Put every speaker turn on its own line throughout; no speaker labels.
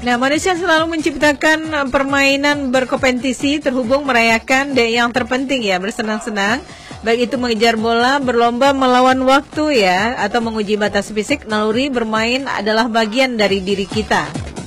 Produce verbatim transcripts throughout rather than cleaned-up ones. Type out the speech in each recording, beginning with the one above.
Nah, manusia selalu menciptakan permainan berkompetisi terhubung merayakan dan yang terpenting ya, bersenang-senang. Baik itu mengejar bola, berlomba melawan waktu ya, atau menguji batas fisik, naluri bermain adalah bagian dari diri kita.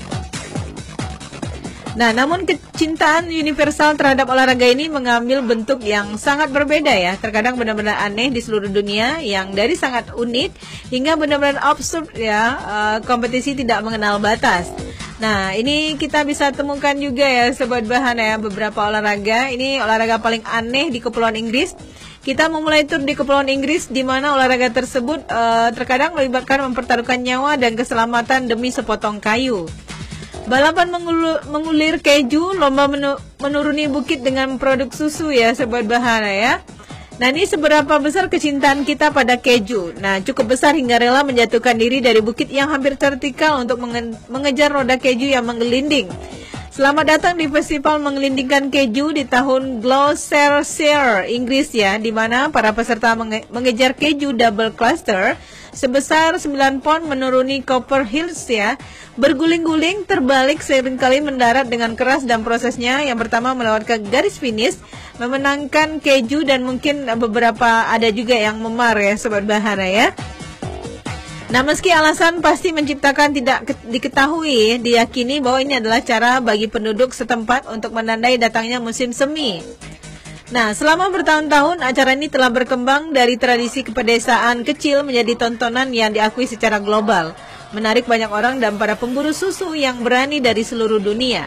Nah, namun kecintaan universal terhadap olahraga ini mengambil bentuk yang sangat berbeda ya. Terkadang benar-benar aneh di seluruh dunia, yang dari sangat unik hingga benar-benar absurd ya, uh, kompetisi tidak mengenal batas. Nah, ini kita bisa temukan juga ya sobat bahan ya, beberapa olahraga. Ini olahraga paling aneh di Kepulauan Inggris. Kita memulai tur di Kepulauan Inggris, di mana olahraga tersebut uh, terkadang melibatkan mempertaruhkan nyawa dan keselamatan demi sepotong kayu. Balapan mengulir, mengulir keju, lomba menu, menuruni bukit dengan produk susu ya sobat bahana ya. Nah, ini seberapa besar kecintaan kita pada keju. Nah, cukup besar hingga rela menjatuhkan diri dari bukit yang hampir vertikal untuk menge mengejar roda keju yang menggelinding. Selamat datang di festival menggelindingkan keju di tahun Gloucestershire, Inggris ya, di mana para peserta menge mengejar keju double cluster sebesar sembilan pon menuruni Copper Hills ya, berguling-guling, terbalik, seringkali mendarat dengan keras, dan prosesnya yang pertama melewati garis finish, memenangkan keju, dan mungkin beberapa ada juga yang memar ya sobat bahana ya. Nah, meski alasan pasti menciptakan tidak diketahui, diyakini bahwa ini adalah cara bagi penduduk setempat untuk menandai datangnya musim semi. Nah, selama bertahun-tahun acara ini telah berkembang dari tradisi kepedesaan kecil menjadi tontonan yang diakui secara global, menarik banyak orang dan para pemburu susu yang berani dari seluruh dunia.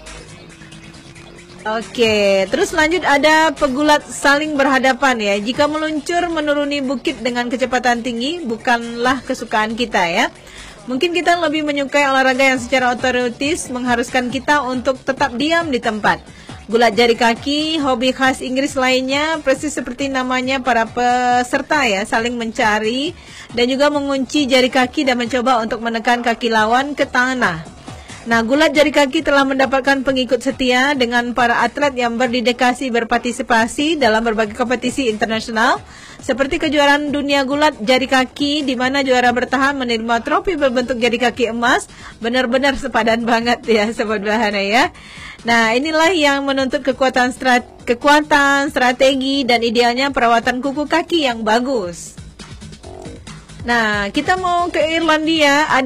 Oke, terus lanjut ada pegulat saling berhadapan ya. Jika meluncur menuruni bukit dengan kecepatan tinggi bukanlah kesukaan kita ya. Mungkin kita lebih menyukai olahraga yang secara otomatis mengharuskan kita untuk tetap diam di tempat. Gulat jari kaki, hobi khas Inggris lainnya, persis seperti namanya, para peserta ya saling mencari dan juga mengunci jari kaki dan mencoba untuk menekan kaki lawan ke tanah. Nah, gulat jari kaki telah mendapatkan pengikut setia dengan para atlet yang berdedikasi berpartisipasi dalam berbagai kompetisi internasional seperti kejuaraan dunia gulat jari kaki, di mana juara bertahan menerima trofi berbentuk jari kaki emas. Benar-benar sepadan banget ya sobat bahana ya. Nah, inilah yang menuntut kekuatan strat kekuatan strategi dan idealnya perawatan kuku kaki yang bagus. Nah, kita mau ke Irlandia. Ada